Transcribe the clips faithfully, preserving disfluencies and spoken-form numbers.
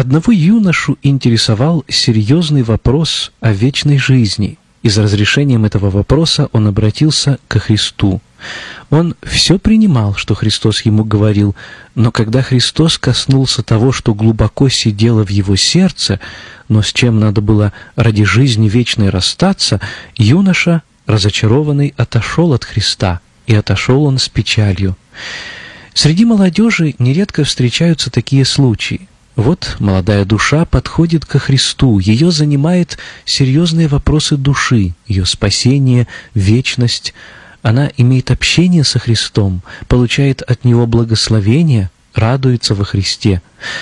Одного юношу интересовал серьезный вопрос о вечной жизни, и за разрешением этого вопроса он обратился ко Христу. Он все принимал, что Христос ему говорил, но когда Христос коснулся того, что глубоко сидело в его сердце, но с чем надо было ради жизни вечной расстаться, юноша, разочарованный, отошел от Христа, и отошел он с печалью. Среди молодежи нередко встречаются такие случаи. Вот молодая душа подходит ко Христу, ее занимают серьезные вопросы души, ее спасение, вечность. Она имеет общение со Христом, получает от Него благословение, радуется во Христе.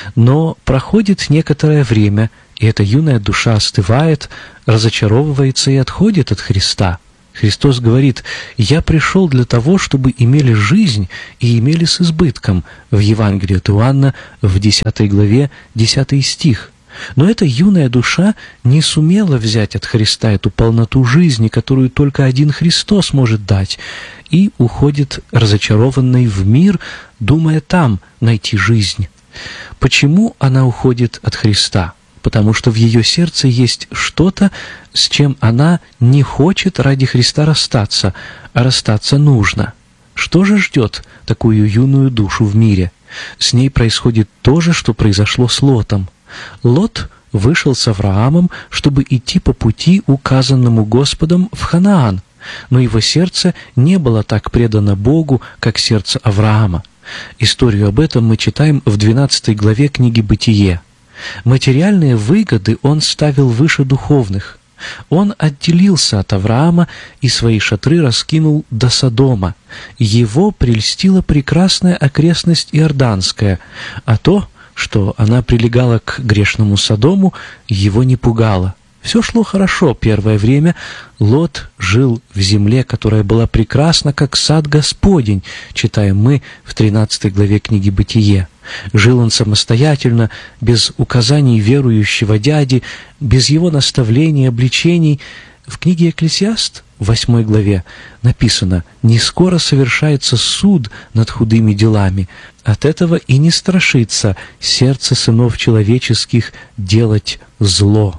Но проходит некоторое время, и эта юная душа остывает, разочаровывается и отходит от Христа. Христос говорит: «Я пришел для того, чтобы имели жизнь и имели с избытком» в Евангелии от Иоанна в десятой главе, десятый стих. Но эта юная душа не сумела взять от Христа эту полноту жизни, которую только один Христос может дать, и уходит разочарованной в мир, думая там найти жизнь. Почему она уходит от Христа? Потому что в ее сердце есть что-то, с чем она не хочет ради Христа расстаться, а расстаться нужно. Что же ждет такую юную душу в мире? С ней происходит то же, что произошло с Лотом. Лот вышел с Авраамом, чтобы идти по пути, указанному Господом, в Ханаан, но его сердце не было так предано Богу, как сердце Авраама. Историю об этом мы читаем в двенадцатой главе книги «Бытие». Материальные выгоды он ставил выше духовных. Он отделился от Авраама и свои шатры раскинул до Содома. Его прельстила прекрасная окрестность Иорданская, а то, что она прилегала к грешному Содому, его не пугало. Все шло хорошо первое время. Лот жил в земле, которая была прекрасна, как сад Господень, читаем мы в тринадцатой главе книги «Бытие». Жил он самостоятельно, без указаний верующего дяди, без его наставлений, обличений. В книге «Экклесиаст» в восьмой главе написано: «Не скоро совершается суд над худыми делами, от этого и не страшится сердце сынов человеческих делать зло».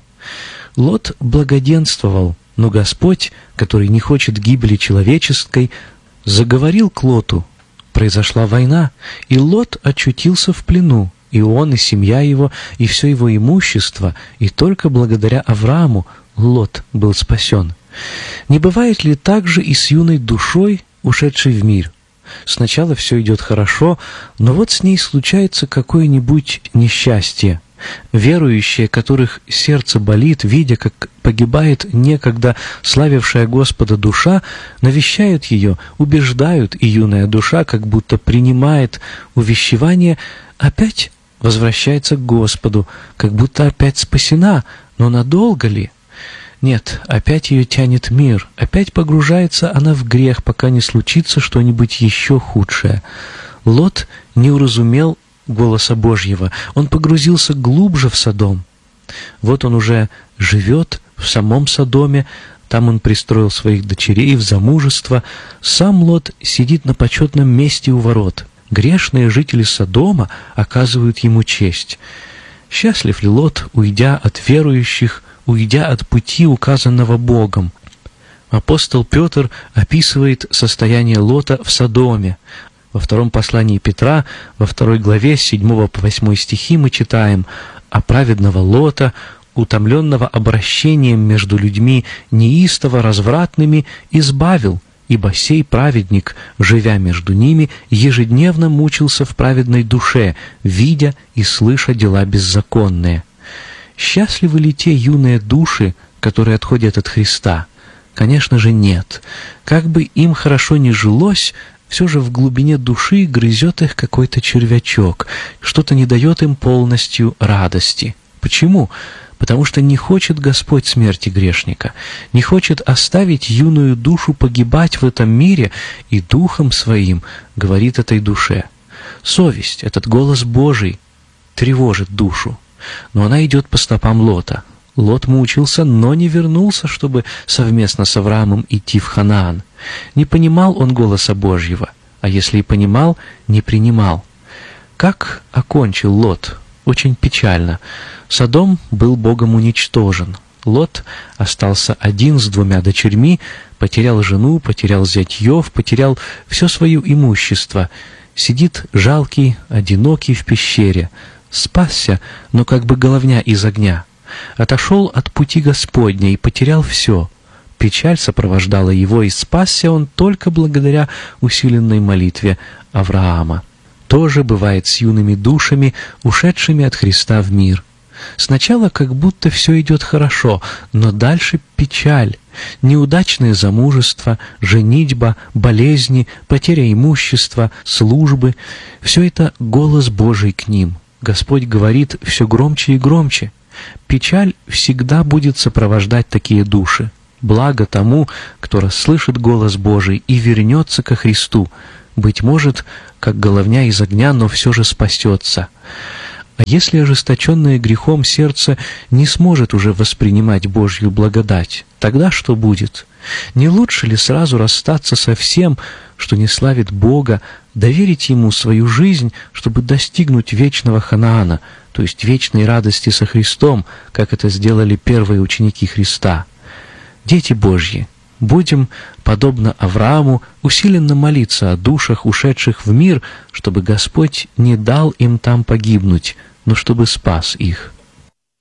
Лот благоденствовал, но Господь, который не хочет гибели человеческой, заговорил к Лоту. Произошла война, и Лот очутился в плену, и он, и семья его, и все его имущество, и только благодаря Аврааму Лот был спасен. Не бывает ли так же и с юной душой, ушедшей в мир? Сначала все идет хорошо, но вот с ней случается какое-нибудь несчастье. Верующие, которых сердце болит, видя, как погибает некогда славившая Господа душа, навещают ее, убеждают, и юная душа, как будто принимает увещевание, опять возвращается к Господу, как будто опять спасена, но надолго ли? Нет, опять ее тянет мир, опять погружается она в грех, пока не случится что-нибудь еще худшее. Лот не уразумел голоса Божьего, он погрузился глубже в Содом. Вот он уже живет в самом Содоме, там он пристроил своих дочерей в замужество, сам Лот сидит на почетном месте у ворот. Грешные жители Содома оказывают ему честь. Счастлив ли Лот, уйдя от верующих, уйдя от пути, указанного Богом? Апостол Петр описывает состояние Лота в Содоме. Во втором послании Петра, во второй главе, с седьмого по восьмой стихи мы читаем: «А праведного Лота, утомленного обращением между людьми неистово развратными, избавил, ибо сей праведник, живя между ними, ежедневно мучился в праведной душе, видя и слыша дела беззаконные». Счастливы ли те юные души, которые отходят от Христа? Конечно же, нет. Как бы им хорошо ни жилось, все же в глубине души грызет их какой-то червячок, что-то не дает им полностью радости. Почему? Потому что не хочет Господь смерти грешника, не хочет оставить юную душу погибать в этом мире, и духом своим говорит этой душе. Совесть, этот голос Божий, тревожит душу, но она идет по стопам Лота. Лот мучился, но не вернулся, чтобы совместно с Авраамом идти в Ханаан. Не понимал он голоса Божьего, а если и понимал, не принимал. Как окончил Лот? очень печально. Содом был Богом уничтожен. Лот остался один с двумя дочерьми, потерял жену, потерял зятьев, потерял все свое имущество. Сидит жалкий, одинокий в пещере. Спасся, но как бы головня из огня. Отошел от пути Господня и потерял все. Печаль сопровождала его, и спасся он только благодаря усиленной молитве Авраама. То же бывает с юными душами, ушедшими от Христа в мир. Сначала как будто все идет хорошо, но дальше печаль, неудачное замужество, женитьба, болезни, потеря имущества, службы — все это голос Божий к ним. Господь говорит все громче и громче. Печаль всегда будет сопровождать такие души. Благо тому, кто расслышит голос Божий и вернется ко Христу, быть может, как головня из огня, но все же спасется. А если ожесточенное грехом сердце не сможет уже воспринимать Божью благодать, тогда что будет? Не лучше ли сразу расстаться со всем, что не славит Бога, доверить Ему свою жизнь, чтобы достигнуть вечного Ханаана, то есть вечной радости со Христом, как это сделали первые ученики Христа? Дети Божьи, будем, подобно Аврааму, усиленно молиться о душах, ушедших в мир, чтобы Господь не дал им там погибнуть, но чтобы спас их.